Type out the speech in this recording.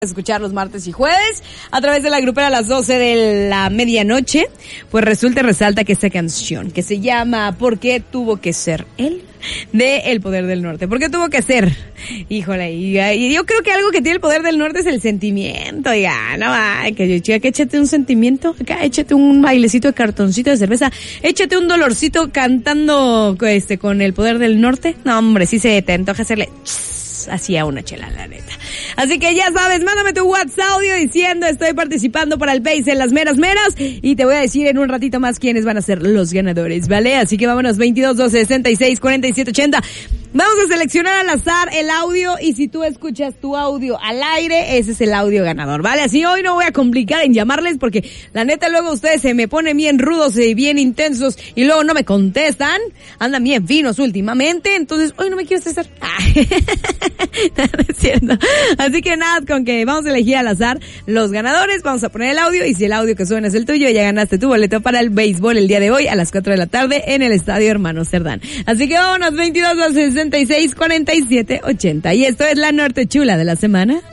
Escuchar los martes y jueves a través de la grupera a las 12 de la medianoche. Pues resulta y resalta que esta canción que se llama ¿Por qué tuvo que ser él? De El Poder del Norte. ¿Por qué tuvo que ser? Híjole, y yo creo que algo que tiene el Poder del Norte es el sentimiento. Ya, no va, que échate un sentimiento, acá échate un bailecito de cartoncito de cerveza, échate un dolorcito cantando con El Poder del Norte. No, hombre, sí se te antoja hacerle así a una chela, la neta. Así que ya sabes, mándame tu WhatsApp audio diciendo estoy participando para el Base en las meras y te voy a decir en un ratito más quiénes van a ser los ganadores, ¿vale? Así que vámonos, 22 12 66 47 80. Vamos a seleccionar al azar el audio y si tú escuchas tu audio al aire, ese es el audio ganador, ¿vale? Así hoy no voy a complicar en llamarles porque la neta luego ustedes se me ponen bien rudos y bien intensos y luego no me contestan, andan bien finos últimamente, entonces hoy no me quiero estresar. No es cierto. Así que nada, con que vamos a elegir al azar los ganadores, vamos a poner el audio y si el audio que suena es el tuyo, ya ganaste tu boleto para el béisbol el día de hoy a las 4 de la tarde en el Estadio Hermano Cerdán. Así que vámonos, 22 a 66 47 80. Y esto es la Norte Chula de la semana.